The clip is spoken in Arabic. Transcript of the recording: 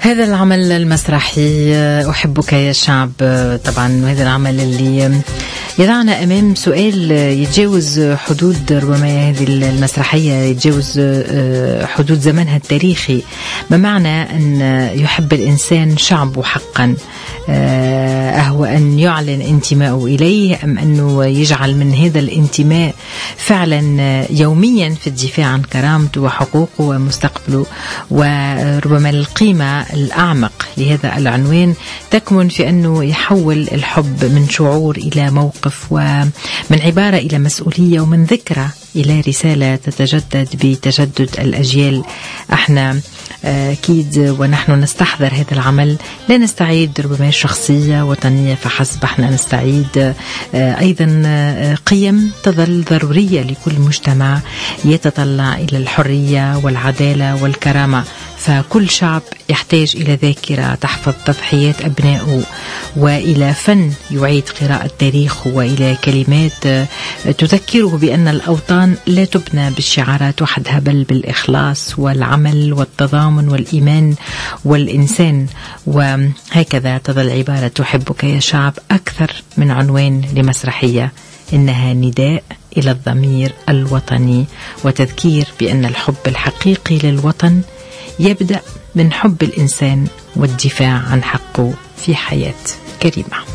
هذا العمل المسرحي أحبك يا شعب، طبعا هذا العمل اللي يضعنا أمام سؤال يتجاوز حدود، ربما هذه المسرحية يتجاوز حدود زمنها التاريخي. ما معنى أن يحب الإنسان شعبه حقا؟ أهو أن يعلن انتماءه إليه، أم أنه يجعل من هذا الانتماء فعلا يوميا في الدفاع عن كرامته وحقوقه ومستقبله؟ وربما القيمة الأعمق لهذا العنوان تكمن في أنه يحول الحب من شعور إلى موقف، ومن عبارة إلى مسؤولية، ومن ذكرى إلى رسالة تتجدد بتجدد الأجيال. احنا أكيد ونحن نستحضر هذا العمل لا نستعيد ربما شخصية وطنية فحسب، احنا نستعيد أيضا قيم تظل ضرورية لكل مجتمع يتطلع إلى الحرية والعدالة والكرامة. فكل شعب يحتاج إلى ذاكرة تحفظ تضحيات أبنائه، وإلى فن يعيد قراءة تاريخه، وإلى كلمات تذكره بأن الأوطان لا تبنى بالشعارات وحدها، بل بالإخلاص والعمل والتضامن والإيمان والإنسان. وهكذا تظل عبارة أحبك يا شعب أكثر من عنوان لمسرحية، إنها نداء إلى الضمير الوطني، وتذكير بأن الحب الحقيقي للوطن يبدأ من حب الإنسان والدفاع عن حقه في حياة كريمة.